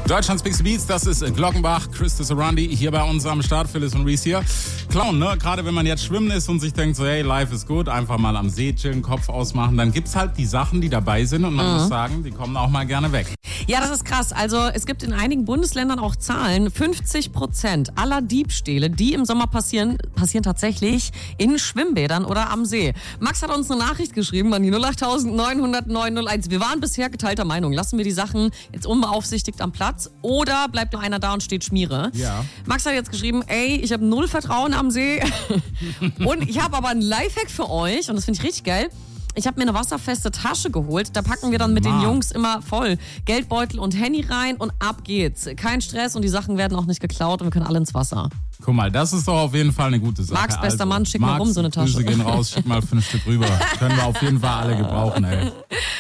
Deutschlands Big Beats, das ist Glockenbach, Christus Orandi, hier bei uns am Start, Phyllis und Reese hier. Clown, ne? Gerade wenn man jetzt schwimmen ist und sich denkt so, hey, life ist gut, einfach mal am See chillen, Kopf ausmachen, dann gibt's halt die Sachen, die dabei sind und man muss sagen, die kommen auch mal gerne weg. Ja, das ist krass. Also es gibt in einigen Bundesländern auch Zahlen. 50% aller Diebstähle, die im Sommer passieren tatsächlich in Schwimmbädern oder am See. Max hat uns eine Nachricht geschrieben an die 08000 900 901. Wir waren bisher geteilter Meinung. Lassen wir die Sachen jetzt unbeaufsichtigt am Platz oder bleibt noch einer da und steht Schmiere? Ja. Max hat jetzt geschrieben, ey, ich habe 0 Vertrauen am See und ich habe aber einen Lifehack für euch und das finde ich richtig geil. Ich habe mir eine wasserfeste Tasche geholt. Da packen wir dann mit den Jungs immer voll Geldbeutel und Handy rein und ab geht's. Kein Stress und die Sachen werden auch nicht geklaut und wir können alle ins Wasser. Guck mal, das ist doch auf jeden Fall eine gute Sache. Max, bester Mann, schick mal rum so eine Tasche. Grüße gehen raus, schick mal 5 Stück rüber. Können wir auf jeden Fall alle gebrauchen, ey.